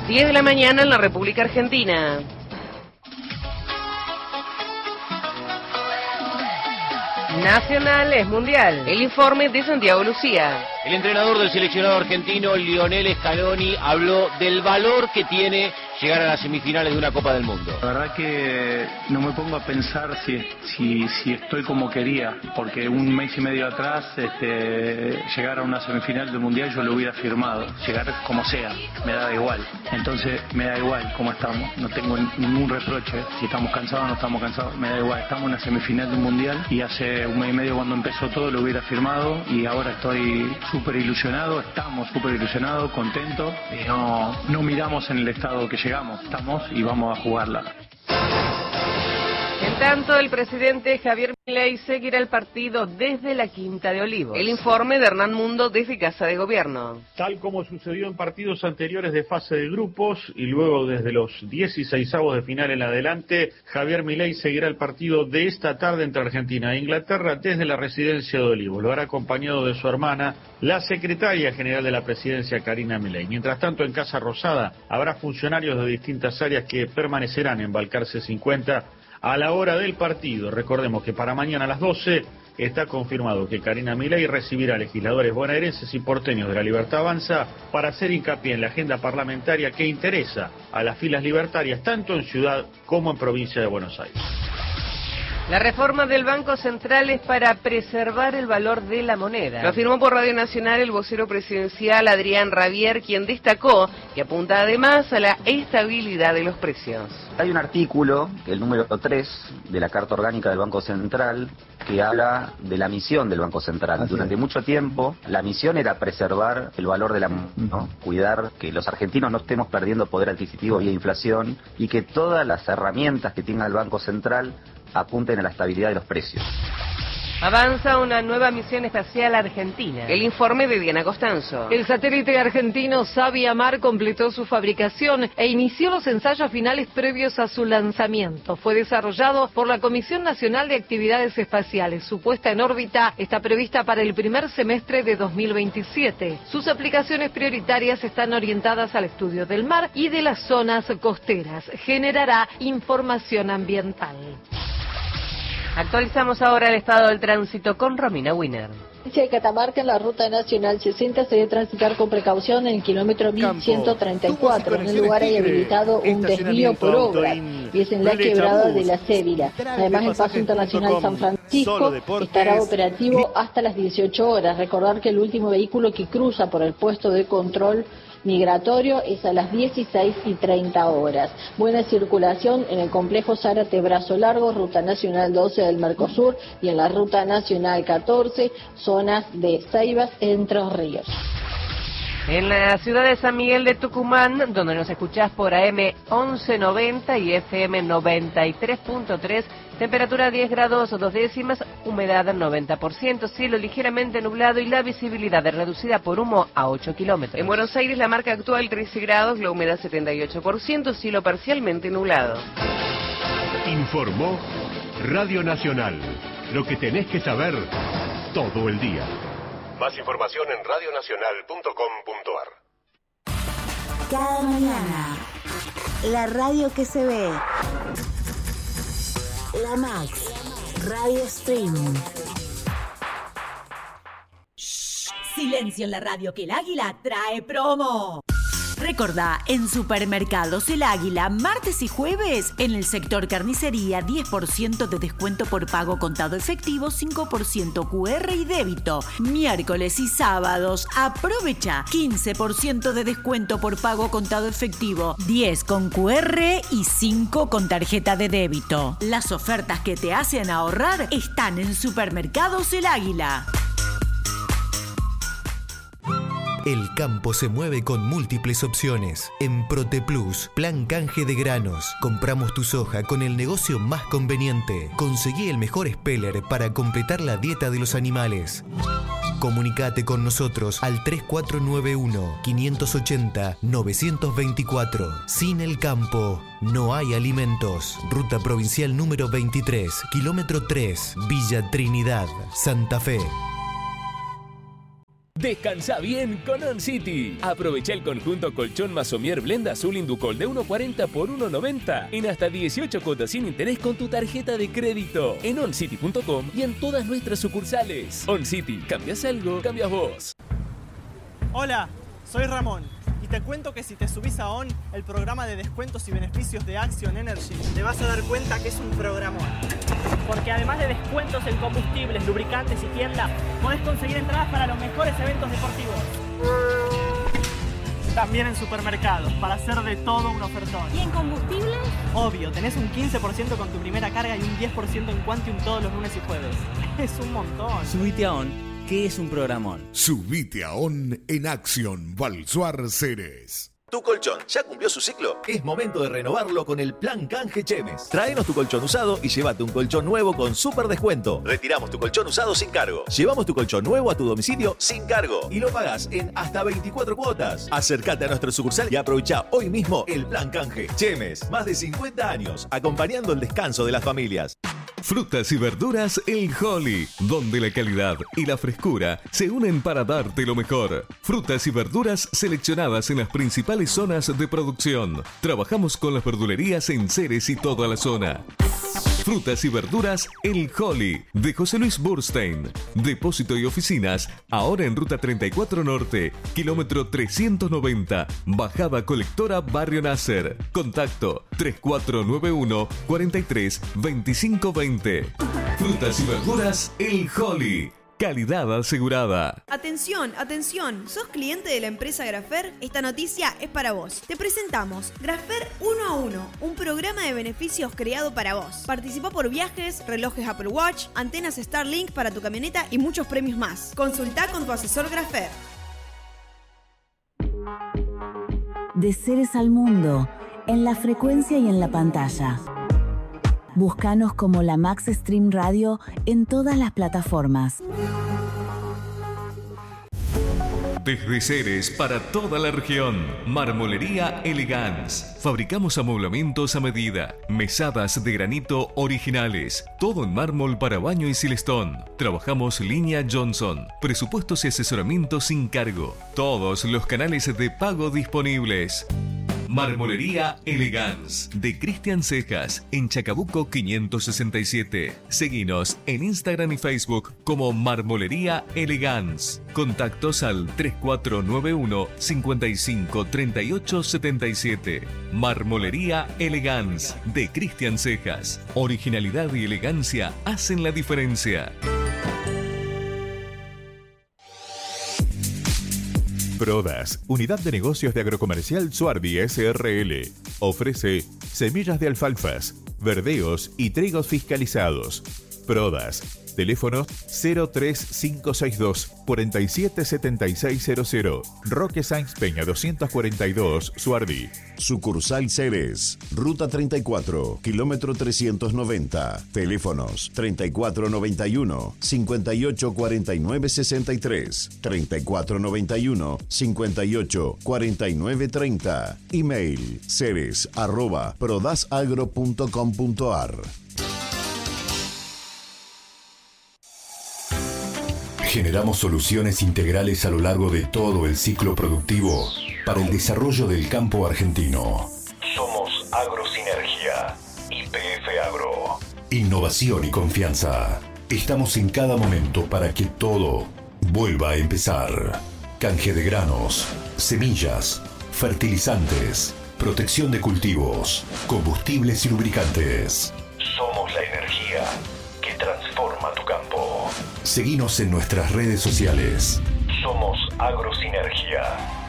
10 de la mañana en la República Argentina. Nacional es mundial. El informe de Santiago Lucía. El entrenador del seleccionado argentino, Lionel Scaloni, habló del valor que tiene llegar a las semifinales de una Copa del Mundo. La verdad que no me pongo a pensar si estoy como quería, porque un mes y medio atrás llegar a una semifinal del Mundial yo lo hubiera firmado, llegar como sea, me da igual. Entonces me da igual cómo estamos, no tengo ningún reproche, si estamos cansados o no estamos cansados, me da igual, estamos en una semifinal del Mundial y hace un mes y medio cuando empezó todo lo hubiera firmado y ahora estoy súper ilusionado, estamos súper ilusionados, contentos y no miramos en el estado que llegamos, estamos y vamos a jugarla. En tanto, el presidente Javier Milei seguirá el partido desde la Quinta de Olivos. El informe de Hernán Mundo desde Casa de Gobierno. Tal como sucedió en partidos anteriores de fase de grupos y luego desde los 16avos de final en adelante, Javier Milei seguirá el partido de esta tarde entre Argentina e Inglaterra desde la residencia de Olivos. Lo hará acompañado de su hermana, la secretaria general de la presidencia, Karina Milei. Mientras tanto, en Casa Rosada habrá funcionarios de distintas áreas que permanecerán en Balcarce 50 a la hora del partido. Recordemos que para mañana a las 12 está confirmado que Karina Milei recibirá a legisladores bonaerenses y porteños de la Libertad Avanza para hacer hincapié en la agenda parlamentaria que interesa a las filas libertarias tanto en ciudad como en provincia de Buenos Aires. La reforma del Banco Central es para preservar el valor de la moneda. Lo afirmó por Radio Nacional el vocero presidencial Adrián Rabier, quien destacó que apunta además a la estabilidad de los precios. Hay un artículo, el número 3 de la Carta Orgánica del Banco Central, que habla de la misión del Banco Central. Durante mucho tiempo, la misión era preservar el valor de la moneda, ¿no? Cuidar que los argentinos no estemos perdiendo poder adquisitivo vía inflación y que todas las herramientas que tenga el Banco Central apunten a la estabilidad de los precios. Avanza una nueva misión espacial argentina. El informe de Diana Costanzo. El satélite argentino Sabiamar completó su fabricación e inició los ensayos finales previos a su lanzamiento. Fue desarrollado por la Comisión Nacional de Actividades Espaciales. Su puesta en órbita está prevista para el primer semestre de 2027. Sus aplicaciones prioritarias están orientadas al estudio del mar y de las zonas costeras. Generará información ambiental. Actualizamos ahora el estado del tránsito con Romina Wiener. De Catamarca, en la ruta nacional 60 se debe transitar con precaución en el kilómetro 1134. En el lugar hay habilitado un desvío por obra y es en la quebrada de la Cévila. Además, el paso internacional San Francisco estará operativo hasta las 18 horas. Recordar que el último vehículo que cruza por el puesto de control migratorio es a las 16:30. Buena circulación en el complejo Zárate Brazo Largo, ruta nacional 12 del Mercosur y en la ruta nacional 14, zonas de Ceibas, Entre Ríos. En la ciudad de San Miguel de Tucumán, donde nos escuchás por AM 1190 y FM 93.3, temperatura 10 grados 2 décimas, humedad 90%, cielo ligeramente nublado y la visibilidad reducida por humo a 8 kilómetros. En Buenos Aires la marca actual 13 grados, la humedad 78%, cielo parcialmente nublado. Informó Radio Nacional, lo que tenés que saber todo el día. Más información en radionacional.com.ar. Cada mañana, la radio que se ve. La Max, Radio Streaming. Shh, silencio en la radio que el Águila trae promo. Recordá, en Supermercados El Águila, martes y jueves, en el sector carnicería, 10% de descuento por pago contado efectivo, 5% QR y débito. Miércoles y sábados, aprovecha, 15% de descuento por pago contado efectivo, 10 con QR y 5 con tarjeta de débito. Las ofertas que te hacen ahorrar están en Supermercados El Águila. El campo se mueve con múltiples opciones. En ProtePlus, plan canje de granos. Compramos tu soja con el negocio más conveniente. Conseguí el mejor speller para completar la dieta de los animales. Comunicate con nosotros al 3491-580-924. Sin el campo, no hay alimentos. Ruta provincial número 23, kilómetro 3, Villa Trinidad, Santa Fe. Descansa bien con On City. Aprovecha el conjunto colchón Masomier Blend Azul Inducol de 1.40 por 1.90 en hasta 18 cuotas sin interés con tu tarjeta de crédito en oncity.com y en todas nuestras sucursales. On City, ¿cambias algo? Cambias vos. Hola, soy Ramón y te cuento que si te subís a ON, el programa de descuentos y beneficios de Action Energy, te vas a dar cuenta que es un programón. Porque además de descuentos en combustibles, lubricantes y tienda, podés conseguir entradas para los mejores eventos deportivos. También en supermercados, para hacer de todo un ofertón. ¿Y en combustibles? Obvio, tenés un 15% con tu primera carga y un 10% en Quantium todos los lunes y jueves. Es un montón. Subite a ON, que es un programón. Subite a ON en Action Balsuar Ceres. ¿Tu colchón ya cumplió su ciclo? Es momento de renovarlo con el Plan Canje Chemes. Tráenos tu colchón usado y llévate un colchón nuevo con súper descuento. Retiramos tu colchón usado sin cargo. Llevamos tu colchón nuevo a tu domicilio sin cargo. Y lo pagás en hasta 24 cuotas. Acércate a nuestra sucursal y aprovecha hoy mismo el Plan Canje Chemes. Más de 50 años acompañando el descanso de las familias. Frutas y verduras El Holly, donde la calidad y la frescura se unen para darte lo mejor. Frutas y verduras seleccionadas en las principales zonas de producción. Trabajamos con las verdulerías en Ceres y toda la zona. Frutas y verduras El Holly, de José Luis Burstein. Depósito y oficinas, ahora en Ruta 34 Norte, kilómetro 390, Bajada Colectora Barrio Nasser. Contacto 3491 43 25 20. Frutas y verduras El Holly. Calidad asegurada. Atención, atención, ¿sos cliente de la empresa Grafer? Esta noticia es para vos. Te presentamos Grafer 1 a 1, un programa de beneficios creado para vos. Participá por viajes, relojes Apple Watch, antenas Starlink para tu camioneta y muchos premios más. Consultá con tu asesor Grafer. De Ceres al mundo, en la frecuencia y en la pantalla. Búscanos como la Max Stream Radio en todas las plataformas. Desde Ceres para toda la región, Marmolería Elegance. Fabricamos amoblamientos a medida, mesadas de granito originales, todo en mármol para baño y silestón. Trabajamos línea Johnson, presupuestos y asesoramiento sin cargo. Todos los canales de pago disponibles. Marmolería Elegance, de Cristian Cejas, en Chacabuco 567. Seguinos en Instagram y Facebook como Marmolería Elegance. Contactos al 3491 55 38 77. Marmolería Elegance, de Cristian Cejas. Originalidad y elegancia hacen la diferencia. Prodas, Unidad de Negocios de Agrocomercial Suardi S.R.L. Ofrece semillas de alfalfas, verdeos y trigos fiscalizados. Prodas, teléfono 03562 477600, Roque Sáenz Peña 242, Suardi. Sucursal Ceres, Ruta 34, kilómetro 390. Teléfonos 3491 5849 63, 3491 5849 30. Email ceres@prodasagro.com.ar. Generamos soluciones integrales a lo largo de todo el ciclo productivo para el desarrollo del campo argentino. Somos Agrosinergia, YPF Agro. Innovación y confianza. Estamos en cada momento para que todo vuelva a empezar. Canje de granos, semillas, fertilizantes, protección de cultivos, combustibles y lubricantes. Somos la energía que transforma tu campo. Seguinos en nuestras redes sociales. Somos Agrosinergia.